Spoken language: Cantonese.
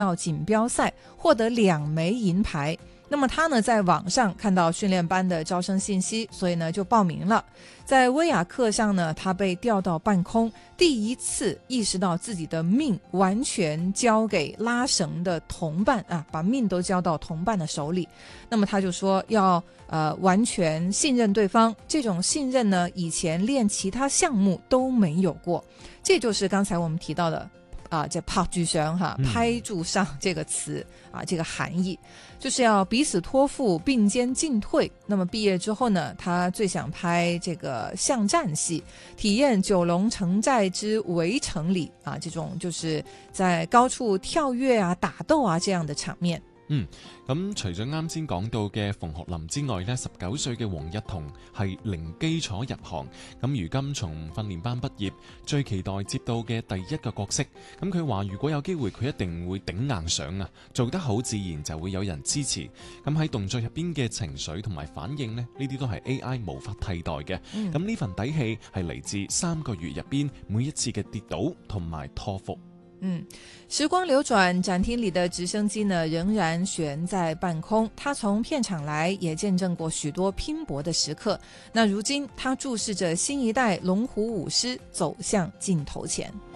到锦标赛，获得2枚银牌。那么他呢，在网上看到训练班的招生信息，所以呢就报名了。在威亚课上呢，他被调到半空，第一次意识到自己的命完全交给拉绳的同伴啊，把命都交到同伴的手里。那么他就说要完全信任对方，这种信任呢，以前练其他项目都没有过。这就是刚才我们提到的这拍住上哈，拍住上这个词啊，这个含义就是要彼此托付，并肩进退。那么毕业之后呢，他最想拍这个巷战戏，体验九龙城寨之围城里啊，这种就是在高处跳跃啊、打鬥啊這樣的場面。 咁除咗啱先講到嘅馮學林之外呢，19歲嘅黃日彤係零基礎入行，咁如今從訓練班畢業，最期待接到嘅第一個角色。咁佢話如果有機會，佢一定會頂硬上啊，做得好自然就會有人支持。咁喺動作入邊嘅情緒同埋反應呢，呢啲都係 AI 無法替代嘅。咁呢份底氣係嚟自3個月入邊每一次嘅跌倒同埋托服。 時光流轉，展廳裡的直升機呢仍然懸在半空。他從片場來，也見證過許多拼搏的時刻。那如今，他注視着新一代龍虎舞獅走向鏡頭前。